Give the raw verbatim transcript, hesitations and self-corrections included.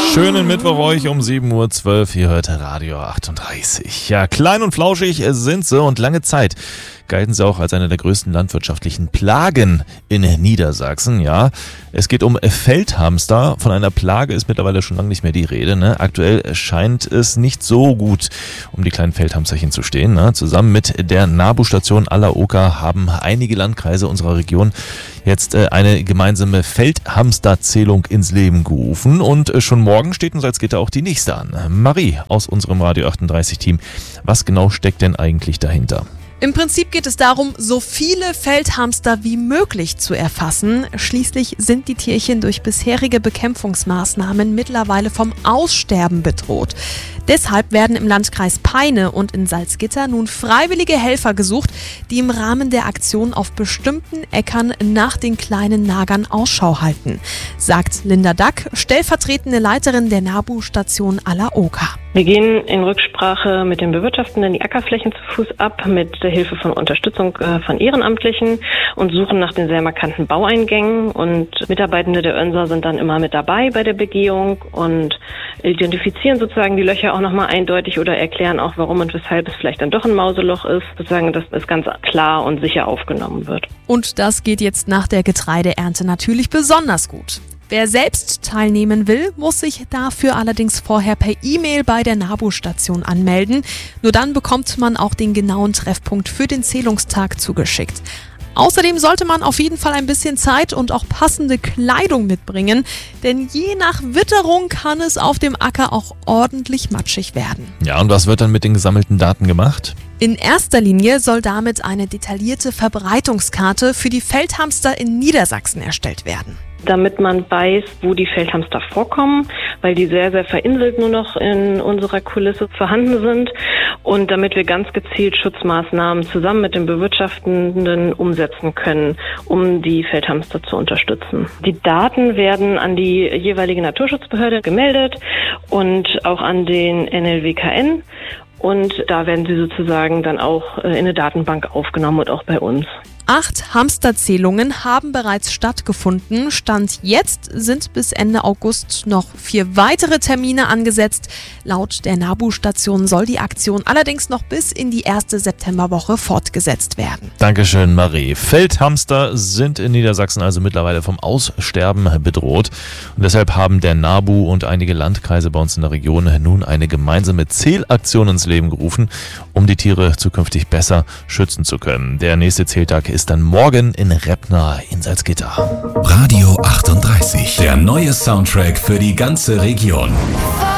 Schönen Mittwoch euch um sieben Uhr zwölf. Ihr hört Radio achtunddreißig. Ja, klein und flauschig sind sie und lange Zeit galten sie auch als eine der größten landwirtschaftlichen Plagen in Niedersachsen. Ja, es geht um Feldhamster. Von einer Plage ist mittlerweile schon lange nicht mehr die Rede. Ne? Aktuell scheint es nicht so gut um die kleinen Feldhamsterchen zu stehen. Ne? Zusammen mit der NABU-Station Alla-Oka haben einige Landkreise unserer Region jetzt äh, eine gemeinsame Feldhamsterzählung ins Leben gerufen. Und äh, schon morgen steht in Salzgitter auch die nächste an. Marie aus unserem Radio achtunddreißig-Team. Was genau steckt denn eigentlich dahinter? Im Prinzip geht es darum, so viele Feldhamster wie möglich zu erfassen. Schließlich sind die Tierchen durch bisherige Bekämpfungsmaßnahmen mittlerweile vom Aussterben bedroht. Deshalb werden im Landkreis Peine und in Salzgitter nun freiwillige Helfer gesucht, die im Rahmen der Aktion auf bestimmten Äckern nach den kleinen Nagern Ausschau halten, sagt Linda Dack, stellvertretende Leiterin der NABU-Station Alla-Oka. Wir gehen in Rücksprache mit den Bewirtschaftenden die Ackerflächen zu Fuß ab, mit der Hilfe von Unterstützung von Ehrenamtlichen und suchen nach den sehr markanten Baueingängen. Und Mitarbeitende der Önser sind dann immer mit dabei bei der Begehung und identifizieren sozusagen die Löcher auch nochmal eindeutig oder erklären auch, warum und weshalb es vielleicht dann doch ein Mauseloch ist, sozusagen, dass es ganz klar und sicher aufgenommen wird. Und das geht jetzt nach der Getreideernte natürlich besonders gut. Wer selbst teilnehmen will, muss sich dafür allerdings vorher per E-Mail bei der NABU-Station anmelden. Nur dann bekommt man auch den genauen Treffpunkt für den Zählungstag zugeschickt. Außerdem sollte man auf jeden Fall ein bisschen Zeit und auch passende Kleidung mitbringen, denn je nach Witterung kann es auf dem Acker auch ordentlich matschig werden. Ja, und was wird dann mit den gesammelten Daten gemacht? In erster Linie soll damit eine detaillierte Verbreitungskarte für die Feldhamster in Niedersachsen erstellt werden. Damit man weiß, wo die Feldhamster vorkommen, weil die sehr, sehr verinselt nur noch in unserer Kulisse vorhanden sind und damit wir ganz gezielt Schutzmaßnahmen zusammen mit den Bewirtschaftenden umsetzen können, um die Feldhamster zu unterstützen. Die Daten werden an die jeweilige Naturschutzbehörde gemeldet und auch an den N L W K N und da werden sie sozusagen dann auch in eine Datenbank aufgenommen und auch bei uns. Acht Hamsterzählungen haben bereits stattgefunden. Stand jetzt sind bis Ende August noch vier weitere Termine angesetzt. Laut der NABU-Station soll die Aktion allerdings noch bis in die erste Septemberwoche fortgesetzt werden. Dankeschön, Marie. Feldhamster sind in Niedersachsen also mittlerweile vom Aussterben bedroht. Und deshalb haben der NABU und einige Landkreise bei uns in der Region nun eine gemeinsame Zählaktion ins Leben gerufen, um die Tiere zukünftig besser schützen zu können. Der nächste Zähltag ist dann morgen in Reppna in Salzgitter. Radio achtunddreißig, der neue Soundtrack für die ganze Region.